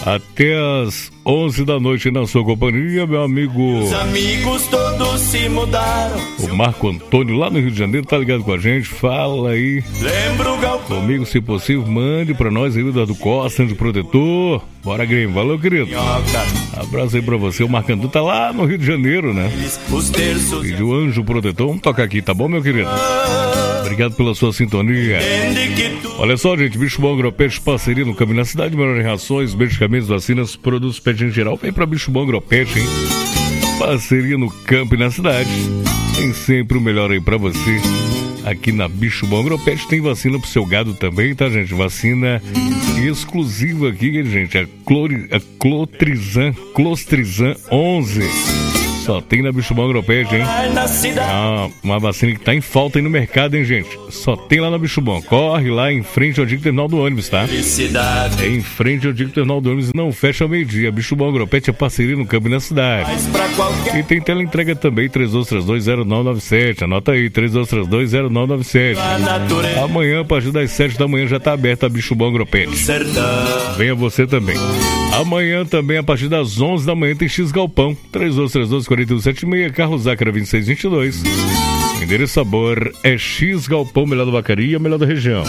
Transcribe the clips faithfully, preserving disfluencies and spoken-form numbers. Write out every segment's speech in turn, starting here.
até as onze da noite na sua companhia, meu amigo. Os amigos todos se mudaram. O Marco Antônio, lá no Rio de Janeiro, tá ligado com a gente. Fala aí. Lembro o Galpão. Comigo, se possível, mande pra nós aí o Eduardo Costa, Anjo Protetor. Bora, Grêmio. Valeu, querido. Abraço aí pra você. O Marco Antônio tá lá no Rio de Janeiro, né? Os terços. Pediu Anjo Protetor. Vamos tocar aqui, tá bom, meu querido? Obrigado pela sua sintonia. Olha só, gente, Bicho Bom Agropet, parceria no caminho na cidade, melhor em rações, medicamentos, vacinas, produtos pet em geral. Vem pra Bicho Bom Agropet, hein? Parceria no campo e na cidade. Tem sempre o melhor aí pra você. Aqui na Bicho Bom Agropet tem vacina pro seu gado também, tá, gente? Vacina exclusiva aqui, gente. A, Clori, a Clotrizan, Clostrizan onze. Só tem na Bicho Bom Agropet, hein? Ah, uma vacina que tá em falta aí no mercado, hein, gente? Só tem lá na Bicho Bom. Corre lá em frente ao antigo terminal do ônibus, tá? É em frente ao antigo terminal do ônibus, não fecha ao meio-dia. Bicho Bom Agropet é parceria no campo e na cidade. E tem teleentrega também, três dois três dois zero nove nove sete. Anota aí, três dois três dois zero nove nove sete. Amanhã, a partir das sete da manhã, já tá aberta a Bicho Bom Agropet. Venha você também. Amanhã também, a partir das onze da manhã, tem X Galpão, três dois três dois quatro um sete seis, Carlos Zácara vinte e seis vinte e dois. Endereço sabor é X Galpão, melhor da vacaria, melhor da região.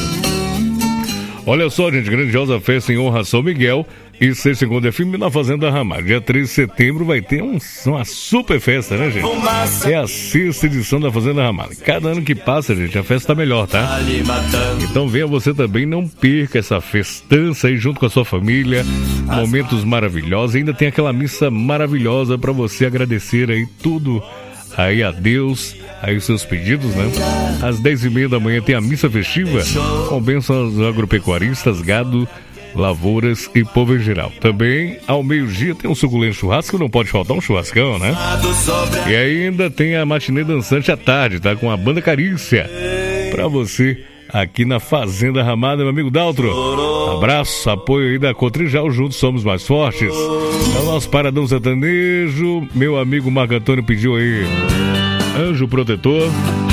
Olha só, gente, grandiosa festa em honra a São Miguel e sexta encontro F M na Fazenda Ramalho. Dia treze de setembro vai ter um, uma super festa, né, gente? É a sexta edição da Fazenda Ramalho. Cada ano que passa, gente, a festa tá melhor, tá? Então venha você também, não perca essa festança aí junto com a sua família. Momentos maravilhosos. Ainda tem aquela missa maravilhosa para você agradecer aí tudo aí a Deus, aí os seus pedidos, né? Às dez e meia da manhã tem a missa festiva com bênçãos agropecuaristas, gado, lavouras e povo em geral. Também ao meio-dia tem um suculento churrasco, não pode faltar um churrascão, né? E ainda tem a matinê dançante à tarde, tá? Com a banda Carícia pra você aqui na Fazenda Ramada, meu amigo Daltro. Abraço, apoio aí da Cotrijal, juntos somos mais fortes. É o nosso Paradão Sertanejo. Meu amigo Marco Antônio pediu aí Anjo Protetor.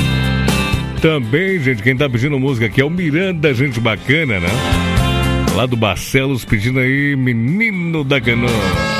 Também, gente, quem tá pedindo música aqui é o Miranda, gente bacana, né? Lá do Barcelos, pedindo aí Menino da Canoa.